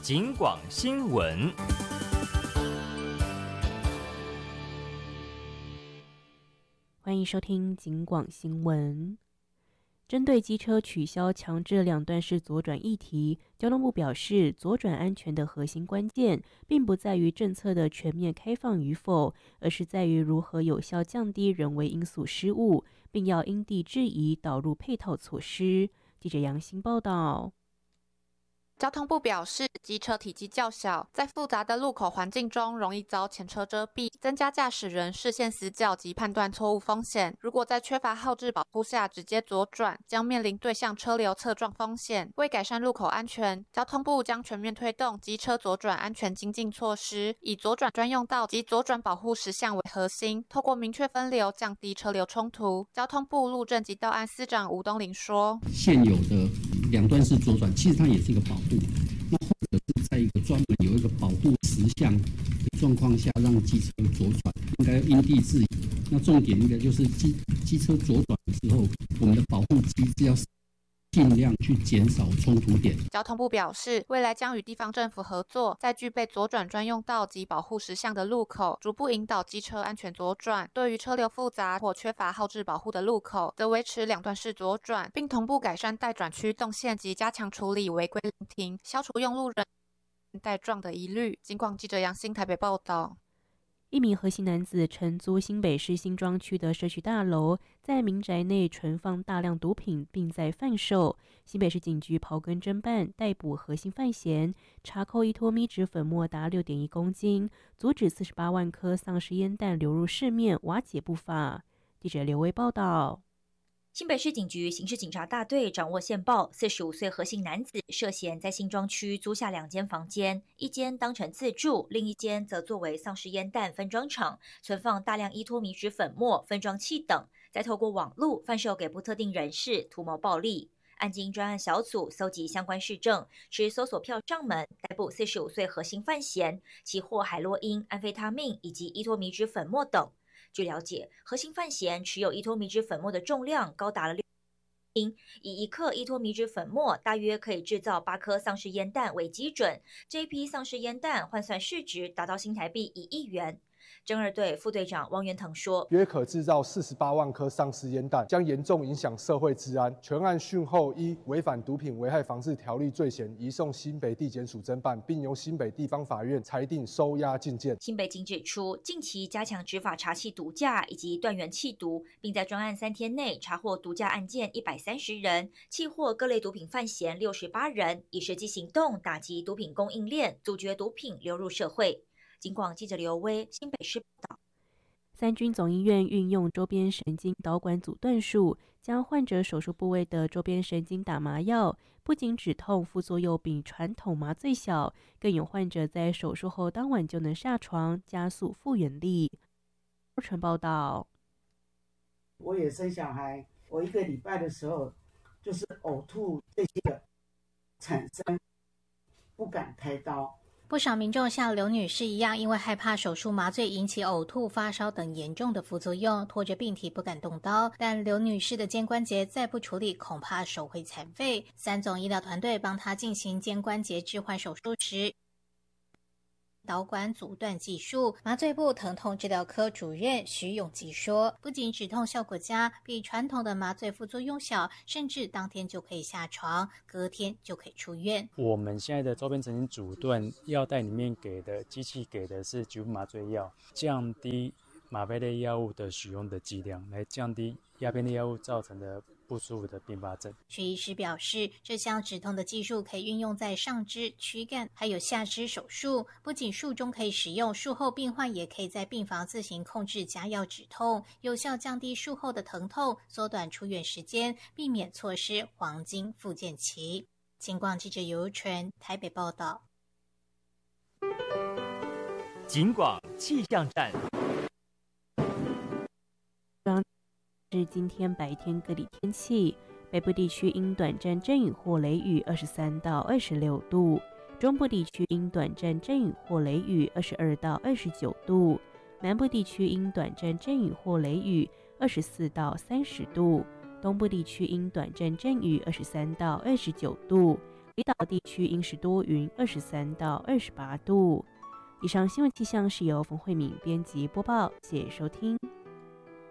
警广新闻。 欢迎收听警广新闻。针对机车取消强制两段式左转议题，交通部表示，左转安全的核心关键，并不在于政策的全面开放与否，而是在于如何有效降低人为因素失误，并要因地制宜导入配套措施。记者杨欣报道。 交通部表示，机车体积较小，在复杂的路口环境中容易遭前车遮蔽，增加驾驶人视线死角及判断错误风险。如果在缺乏后置保护下直接左转，将面临对向车流侧撞风险。为改善路口安全，交通部将全面推动机车左转安全精进措施，以左转专用道及左转保护实项为核心，透过明确分流，降低车流冲突。交通部路政及道安司长吴东林说：“ 现有的两段式左转，其实它也是一个保护。那或者是在一个专门有一个保护实项的状况下，让机车左转，应该因地制宜。那重点应该就是机车左转之后，我们的保护机制要尽量去减少冲突点。” 交通部表示，未来将与地方政府合作，在具备左转专用道及保护实项的路口，逐步引导机车安全左转。对于车流复杂或缺乏后置保护的路口，则维持两段式左转，并同步改善待转区动线及加强处理违规临停，消除用路人带撞的疑虑。警广记者杨欣台北报道。 一名何姓男子承租新北市新庄区的社区大楼，在民宅内存放大量毒品，并在贩售。新北市警局刨根侦办，逮捕何姓犯嫌，查扣依托咪酯粉末达6.1公斤，阻止48万颗丧尸烟弹流入市面，瓦解不法。记者刘威报道。 新北市警局刑事警察大队掌握线报，45岁何姓男子涉嫌在新庄区租下2间房间，一间当成自住，另一间则作为丧尸烟弹分装场，存放大量依托咪酯粉末、分装器等，再透过网路贩售给不特定人士，图谋暴利。案经专案小组搜集相关事证，持搜索票上门逮捕45岁何姓犯嫌，其获海洛因、安非他命以及依托咪酯粉末等。据了解，何姓犯嫌持有依托咪酯粉末的重量高达了6斤，以1克依托咪酯粉末大约可以制造8颗丧尸烟弹为基准，这一批丧尸烟弹换算市值达到新台币1亿元。侦二队副队长汪元腾说， 约可制造48万颗丧尸烟弹，将严重影响社会治安。全案讯后依违反毒品危害防治条例罪嫌，移送新北地检署侦办，并由新北地方法院裁定收押禁见。 新北警指出，近期加强执法查缉毒驾以及断源弃毒，并在专案3天内查获毒驾案件130人，缉获各类毒品犯嫌68人，以实际行动打击毒品供应链，阻绝毒品流入社会。警广记者刘威新北市报道。 三军总医院运用周边神经导管阻断术，将患者手术部位的周边神经打麻药，不仅止痛，副作用比传统麻醉小，更有患者在手术后当晚就能下床，加速复原力。陈报道。 我也生小孩，我1个礼拜的时候就是呕吐这些产生，不敢开刀。 不少民众像刘女士一样，因为害怕手术麻醉引起呕吐、发烧等严重的副作用，拖着病体不敢动刀。但刘女士的肩关节再不处理，恐怕手会残废。三总医疗团队帮她进行肩关节置换手术时，导管阻断技术，麻醉部疼痛治疗科主任徐永吉说，不仅止痛效果佳，比传统的麻醉副作用小，甚至当天就可以下床，隔天就可以出院。 我们现在的周边神经阻断药袋里面给的机器给的是局部麻醉药，降低吗啡类药物的使用的剂量，来降低鸦片类药物造成的不舒服的并发症。 徐医师表示，这项止痛的技术可以运用在上肢、躯干还有下肢手术，不仅术中可以使用，术后病患也可以在病房自行控制加药止痛，有效降低术后的疼痛，缩短出院时间，避免错失黄金复健期。警广记者尤纯台北报道。 警广气象站。 是今天白天各地天气，北部地区因短暂阵雨或雷雨23到26度，中部地区因短暂阵雨或雷雨22到29度，南部地区因短暂阵雨或雷雨24到30度，东部地区因短暂阵雨23到29度。 离岛地区阴时多云，23到28度。以上新闻气象是由冯慧敏编辑播报，谢谢收听。